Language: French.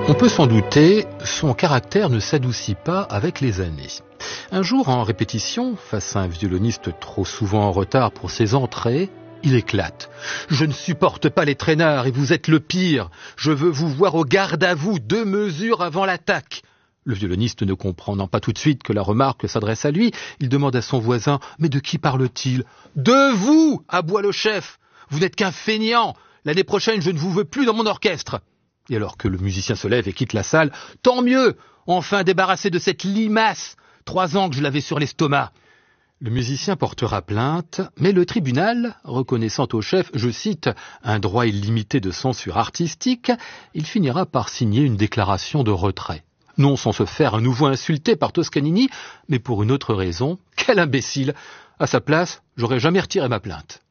On peut s'en douter, son caractère ne s'adoucit pas avec les années. Un jour, en répétition, face à un violoniste trop souvent en retard pour ses entrées, il éclate. « Je ne supporte pas les traînards et vous êtes le pire. Je veux vous voir au garde à vous, 2 mesures avant l'attaque. » Le violoniste ne comprenant pas tout de suite que la remarque s'adresse à lui, il demande à son voisin « Mais de qui parle-t-il ?»« De vous !» aboie le chef. « Vous n'êtes qu'un feignant. L'année prochaine, je ne vous veux plus dans mon orchestre. » Et alors que le musicien se lève et quitte la salle, « Tant mieux, enfin débarrassé de cette limace. 3 ans que je l'avais sur l'estomac. » Le musicien portera plainte, mais le tribunal, reconnaissant au chef, je cite, un droit illimité de censure artistique, il finira par signer une déclaration de retrait. Non sans se faire à nouveau insulter par Toscanini, mais pour une autre raison. Quel imbécile! À sa place, j'aurais jamais retiré ma plainte.